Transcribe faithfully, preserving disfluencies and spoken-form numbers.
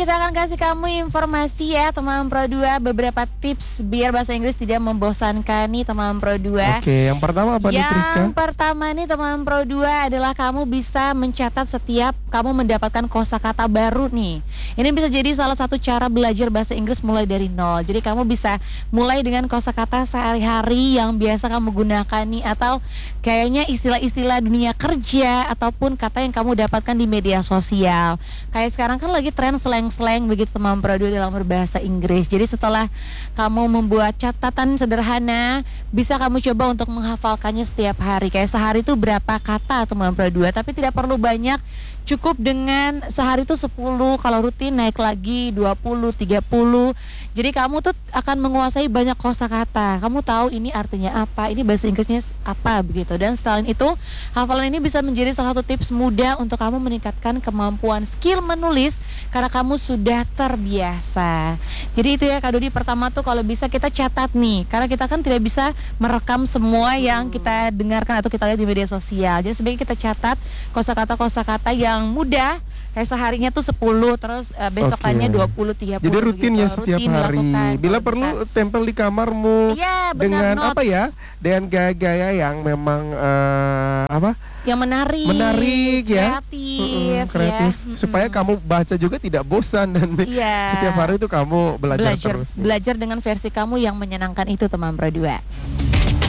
kita akan kasih kamu informasi ya teman Pro dua, beberapa tips biar bahasa Inggris tidak membosankan nih teman Pro dua. Oke, yang pertama apa nih Priska? Yang pertama nih teman Pro dua adalah kamu bisa mencatat setiap kamu mendapatkan kosakata baru nih. Ini bisa jadi salah satu cara belajar bahasa Inggris mulai dari nol. Jadi kamu bisa mulai dengan kosakata sehari-hari yang biasa kamu gunakan nih, atau kayaknya istilah-istilah dunia kerja ataupun kata yang kamu dapatkan di media sosial. Kayak sekarang kan lagi tren slang-slang begitu teman Pro dua dalam berbahasa Inggris. Jadi setelah kamu membuat catatan sederhana, bisa kamu coba untuk menghafalkannya setiap hari. Kayak sehari itu berapa kata teman Pro dua, tapi tidak perlu banyak. Cukup dengan sehari itu sepuluh, kalau rutin naik lagi dua puluh, tiga puluh. Jadi kamu tuh akan menguasai banyak kosakata. Kamu tahu ini artinya apa, ini bahasa Inggrisnya apa begitu. Dan selain itu, hafalan ini bisa menjadi salah satu tips mudah untuk kamu meningkatkan kemampuan skill menulis karena kamu sudah terbiasa. Jadi itu ya Kak Dodi, pertama tuh kalau bisa kita catat nih, karena kita kan tidak bisa merekam semua yang kita dengarkan atau kita lihat di media sosial. Jadi sebaiknya kita catat kosakata-kosakata yang mudah, kayak seharinya tuh sepuluh, terus uh, besokannya okay. dua puluh, tiga puluh. Jadi rutin begitu. Ya setiap rutin hari. Lakukan. Bila kalau perlu bisa tempel di kamarmu ya, dengan notes. apa ya? Dengan gaya-gaya yang memang uh, apa? Yang menarik, menarik ya, kreatif, mm-mm, kreatif. Ya. Supaya mm-mm. kamu baca juga tidak bosan dan ya. setiap hari itu kamu belajar, belajar terus. Belajar dengan versi kamu yang menyenangkan itu teman Pro dua.